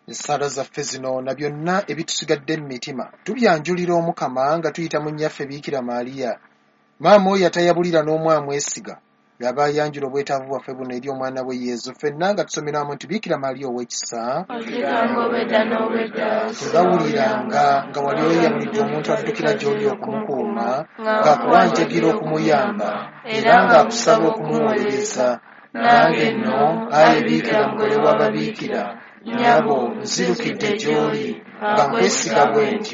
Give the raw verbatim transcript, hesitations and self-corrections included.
Essaala zaffe zino na byonna ebitusigadde mu mitima tubyanjulira Omukama nga tuyita mu nnyaffe Biikira Maaliya. Maama oyo atayabulira n'omu amwesiga y'aba ayanjula obwetaavu bwaffe buno eri omwana we Yezu. Ffenna nga tusomeramu nti Biikira Maaliya ow'ekisa tebawuliranga nga wali oyamulidde omuntu addukira gy'oli okumukuuma ng'akuwanjagira okumuyamba era ng'akusaba okumuwolereza. Nange nno Ayi Biikira mugole w'ababiikira, nnyabo nzirukidde gy'oli nga nkwesiga bwe ntyo.